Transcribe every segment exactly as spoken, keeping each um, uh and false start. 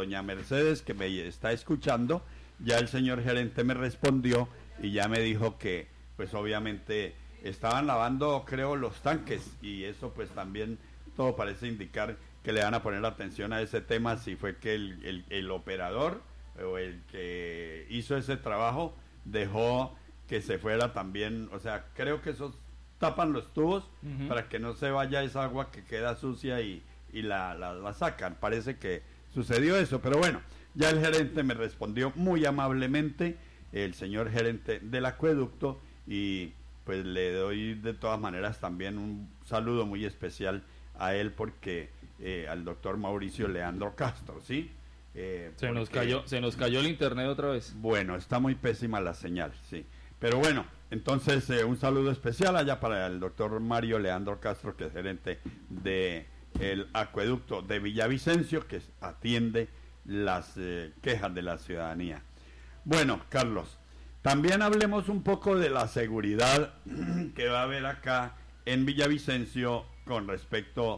doña Mercedes, que me está escuchando, ya el señor gerente me respondió y ya me dijo que, pues obviamente, estaban lavando, creo, los tanques, y eso pues también todo parece indicar que le van a poner atención a ese tema, si fue que el, el, el operador o el que hizo ese trabajo dejó que se fuera también, o sea, creo que esos tapan los tubos uh-huh. para que no se vaya esa agua que queda sucia y, y la, la, la sacan. Parece que sucedió eso, pero bueno, ya el gerente me respondió muy amablemente, el señor gerente del acueducto, y pues le doy de todas maneras también un saludo muy especial a él, porque eh, al doctor Mauricio Leandro Castro, ¿sí? Eh, se porque, nos cayó, se nos cayó el internet otra vez. Bueno, está muy pésima la señal, sí. Pero bueno, entonces eh, un saludo especial allá para el doctor Mario Leandro Castro, que es gerente de el acueducto de Villavicencio, que atiende las eh, quejas de la ciudadanía. Bueno, Carlos, también hablemos un poco de la seguridad que va a haber acá en Villavicencio con respecto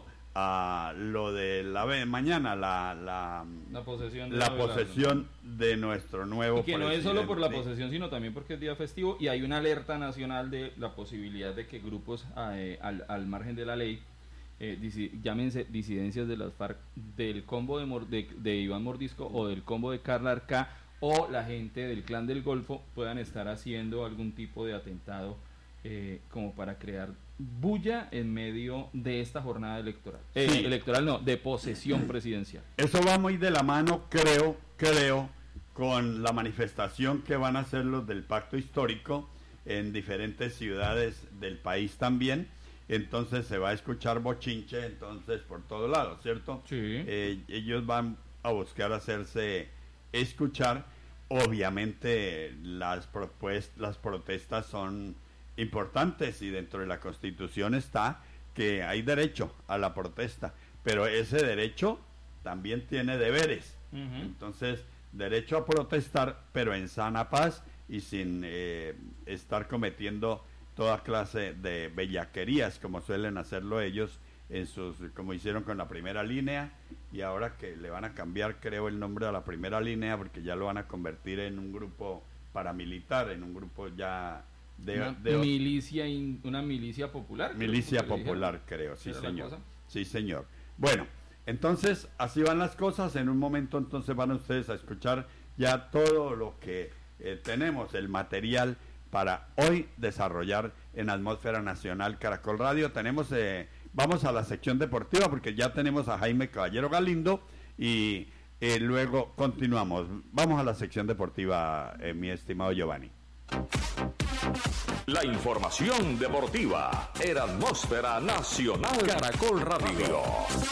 a lo de la mañana, la la, la posesión, de, la posesión de nuestro nuevo y que presidente. No es solo por la posesión, sino también porque es día festivo y hay una alerta nacional de la posibilidad de que grupos eh, al, al margen de la ley, eh, disi, llámense disidencias de las FARC, del combo de, Mor, de, de Iván Mordisco o del combo de Carla Arcá, o la gente del Clan del Golfo, puedan estar haciendo algún tipo de atentado eh, como para crear bulla en medio de esta jornada electoral. Eh, sí. Electoral no, de posesión presidencial. Eso va muy de la mano, creo, creo, con la manifestación que van a hacer los del Pacto Histórico en diferentes ciudades del país también. Entonces se va a escuchar bochinche, entonces, por todos lados, ¿cierto? Sí. Eh, ellos van a buscar hacerse escuchar. Obviamente las propuestas, las protestas son importantes y dentro de la Constitución está que hay derecho a la protesta, pero ese derecho también tiene deberes. Uh-huh. Entonces, derecho a protestar, pero en sana paz y sin eh, estar cometiendo toda clase de bellaquerías como suelen hacerlo ellos en sus, como hicieron con la primera línea, y ahora que le van a cambiar, creo, el nombre a la primera línea, porque ya lo van a convertir en un grupo paramilitar, en un grupo ya de, una de milicia, una milicia popular. Milicia popular, creo, sí señor, sí señor. Bueno, entonces así van las cosas. En un momento entonces van ustedes a escuchar ya todo lo que eh, tenemos, el material para hoy desarrollar en Atmósfera Nacional Caracol Radio. Tenemos eh, vamos a la sección deportiva porque ya tenemos a Jaime Caballero Galindo y eh, luego continuamos. Vamos a la sección deportiva, eh, mi estimado Giovanni. La información deportiva en Atmósfera Nacional Caracol Radio.